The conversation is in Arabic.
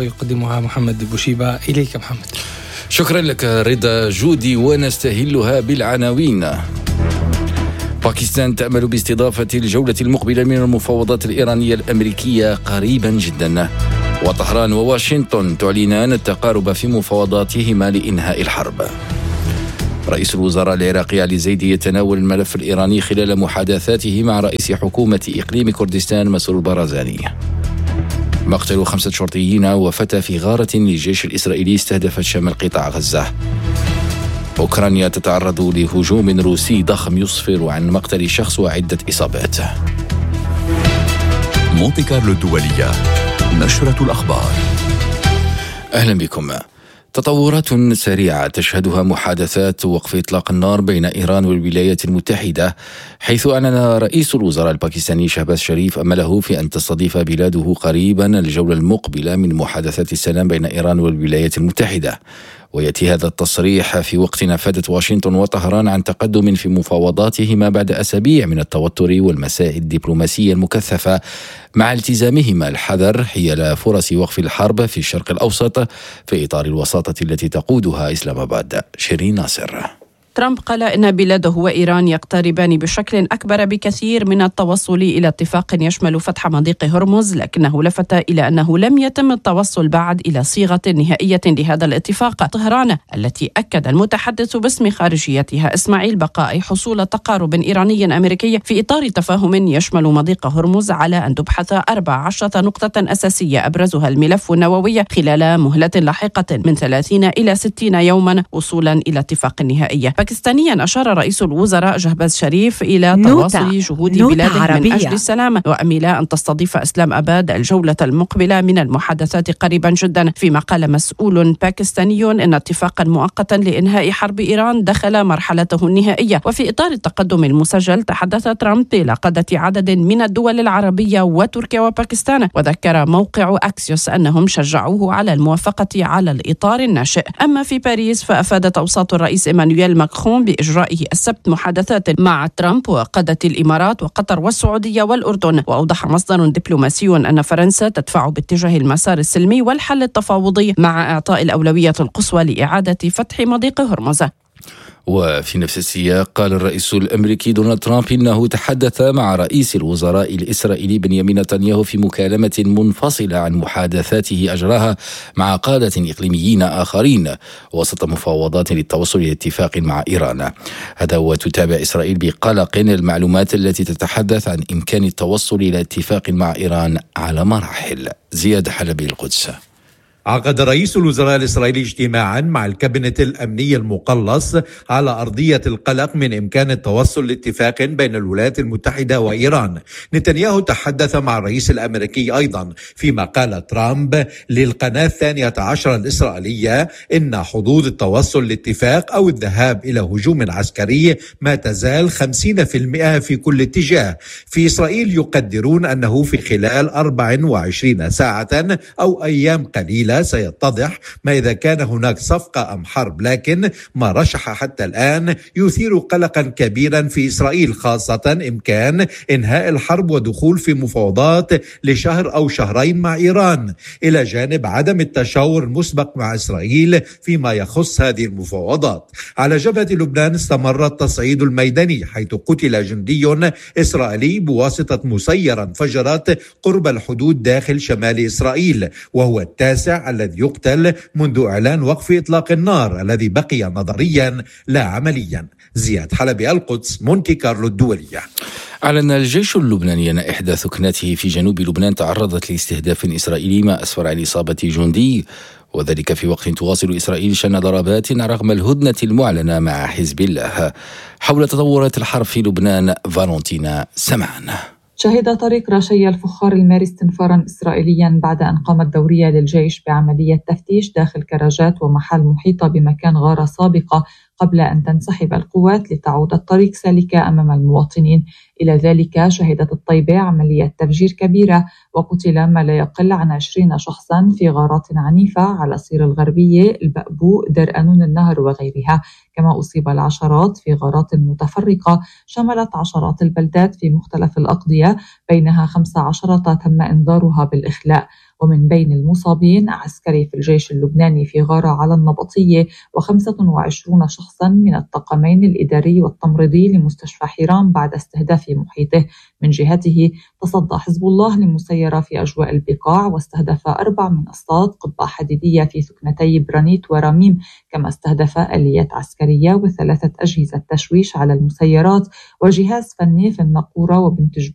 ويقدمها محمد بوشيبة. إليك محمد. شكرا لك رضا جودي، ونستهلها بالعناوين. باكستان تأمل باستضافة الجولة المقبلة من المفاوضات الإيرانية الأمريكية قريبا جدا. وطهران وواشنطن تعلنان التقارب في مفاوضاتهما لإنهاء الحرب. رئيس الوزراء العراقي علي زيدي يتناول الملف الإيراني خلال محادثاته مع رئيس حكومة إقليم كردستان مسعود البرزاني. مقتل 5 شرطيين وفتى في غارة للجيش الإسرائيلي استهدفت شمال قطاع غزة. أوكرانيا تتعرض لهجوم روسي ضخم يسفر عن مقتل شخص وعدة إصابات. مونتي كارلو الدولية، نشرة الأخبار. أهلا بكم. تطورات سريعة تشهدها محادثات وقف إطلاق النار بين إيران والولايات المتحدة، حيث أعلن رئيس الوزراء الباكستاني شهباز شريف أمله في أن تستضيف بلاده قريبا الجولة المقبلة من محادثات السلام بين إيران والولايات المتحدة. ويأتي هذا التصريح في وقت نفذت واشنطن وطهران عن تقدم في مفاوضاتهما بعد أسابيع من التوتر والمساعي الدبلوماسية المكثفة، مع التزامهما الحذر حيال فرص وقف الحرب في الشرق الأوسط في إطار الوساطة التي تقودها إسلام آباد. شيرين ناصر. ترامب قال إن بلاده وإيران يقتربان بشكل أكبر بكثير من التوصل إلى اتفاق يشمل فتح مضيق هرمز، لكنه لفت إلى أنه لم يتم التوصل بعد إلى صيغة نهائية لهذا الاتفاق. طهران التي أكد المتحدث باسم خارجيتها إسماعيل بقاء حصول تقارب إيراني أمريكي في إطار تفاهم يشمل مضيق هرمز على أن تبحث 14 نقطة أساسية أبرزها الملف النووي خلال مهلة لاحقة من 30 إلى 60 يوما وصولا إلى اتفاق نهائي. باكستانيا أشار رئيس الوزراء شهباز شريف إلى تواصل جهود بلاده من أجل السلام، وأمل أن تستضيف إسلام آباد الجولة المقبلة من المحادثات قريبا جدا. فيما قال مسؤول باكستاني إن اتفاقا مؤقتا لإنهاء حرب إيران دخل مرحلته النهائية. وفي إطار التقدم المسجل تحدث ترامب بلقادة عدد من الدول العربية وتركيا وباكستان، وذكر موقع أكسيوس أنهم شجعوه على الموافقة على الإطار الناشئ. أما في باريس فأفادت أوساط الرئيس إيمانويل ماكرون بإجرائه السبت محادثات مع ترامب وقادة الإمارات وقطر والسعودية والأردن. وأوضح مصدر دبلوماسي أن فرنسا تدفع باتجاه المسار السلمي والحل التفاوضي مع إعطاء الأولوية القصوى لإعادة فتح مضيق هرمز. وفي نفس السياق قال الرئيس الأمريكي دونالد ترامب إنه تحدث مع رئيس الوزراء الإسرائيلي بنيامين نتنياهو في مكالمة منفصلة عن محادثاته أجراها مع قادة إقليميين آخرين وسط مفاوضات للتوصل إلى اتفاق مع إيران. هذا وتتابع إسرائيل بقلق المعلومات التي تتحدث عن إمكان التوصل إلى اتفاق مع إيران على مراحل. زياد حلبي، القدس. عقد رئيس الوزراء الإسرائيلي اجتماعا مع الكابينت الأمني المقلص على أرضية القلق من إمكان التوصل لاتفاق بين الولايات المتحدة وإيران. نتنياهو تحدث مع الرئيس الأمريكي أيضا، فيما قال ترامب للقناة 12 الإسرائيلية إن حظوظ التوصل لاتفاق أو الذهاب إلى هجوم عسكري ما تزال 50% في كل اتجاه. في إسرائيل يقدرون أنه في خلال 24 ساعة أو أيام قليلة سيتضح ما إذا كان هناك صفقة أم حرب، لكن ما رشح حتى الآن يثير قلقا كبيرا في إسرائيل، خاصة إمكان إنهاء الحرب ودخول في مفاوضات لشهر أو شهرين مع إيران، إلى جانب عدم التشاور المسبق مع إسرائيل فيما يخص هذه المفاوضات. على جبهة لبنان استمر التصعيد الميداني، حيث قتل جندي إسرائيلي بواسطة مسيرة انفجرت قرب الحدود داخل شمال إسرائيل، وهو التاسع الذي يقتل منذ إعلان وقف إطلاق النار الذي بقي نظريا لا عمليا. زياد حلبي، القدس، مونتي كارلو الدولية. أعلن الجيش اللبناني أن إحدى ثكناته في جنوب لبنان تعرضت لاستهداف إسرائيلي ما أسفر عن إصابة جندي، وذلك في وقت تواصل إسرائيل شن ضربات رغم الهدنة المعلنة مع حزب الله. حول تطورات الحرب في لبنان، فالنتينا سمعان. شهد طريق رشيا الفخار الماري استنفارا إسرائيليا بعد أن قامت دورية للجيش بعملية تفتيش داخل كراجات ومحال محيطة بمكان غارة سابقة قبل أن تنسحب القوات لتعود الطريق سالكة أمام المواطنين. إلى ذلك شهدت الطيبة عملية تفجير كبيرة وقتل ما لا يقل عن 20 شخصا في غارات عنيفة على صير الغربية، البأبو، دير أنون النهر وغيرها. كما أصيب العشرات في غارات متفرقة شملت عشرات البلدات في مختلف الأقضية، بينها 15 تم إنذارها بالإخلاء. ومن بين المصابين عسكري في الجيش اللبناني في غارة على النبطية، و25 شخصا من الطاقمين الإداري والتمريضي لمستشفى حيران بعد استهداف محيطه. من جهته تصدى حزب الله لمسيرة في أجواء البقاع واستهدف 4 منصات قبة حديدية في ثكنتي برانيت ورميم، كما استهدف آليات عسكرية و3 أجهزة تشويش على المسيرات وجهاز فني في الناقورة وبنت